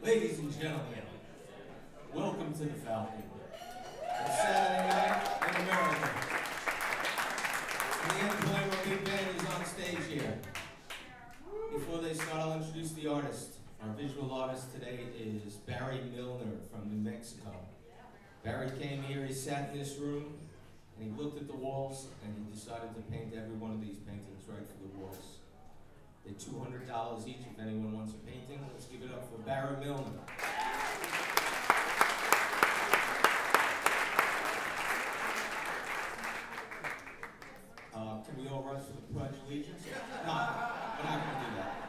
Ladies and gentlemen, welcome to the Falcon. It's Saturday night in America. And the Employer Big Band is on stage here. Before they start, I'll introduce the artist. Our visual artist today is Barry Milner from New Mexico. Barry came here, he sat in this room, and he looked at the walls, and he decided to paint every one of these paintings right for the walls. They're $200 each if anyone wants a painting. Let's give it up for Barry Milner. Can we all rise for the Pledge of Allegiance? No, we're not going to do that.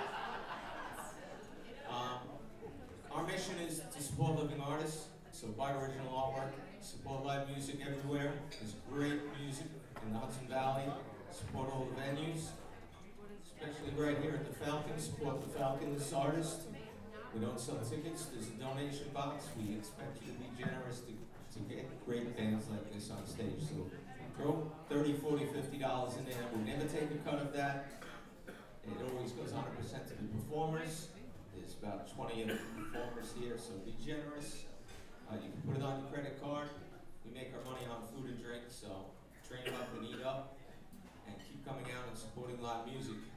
Our mission is to support living artists, so buy original artwork, support live music everywhere. There's great music in the Hudson Valley. Support all the venues, especially right here at the Falcon. Support the Falcon, this artist. We don't sell tickets. There's a donation box. We expect you to be generous to get great bands like this on stage. So throw $30, $40, $50 in there. We never take a cut of that. It always goes 100% to the performers. There's about 20 of the performers here, so be generous. You can put it on your credit card. We make our money on food and drink, so train up and eat up, and keep coming out and supporting live music.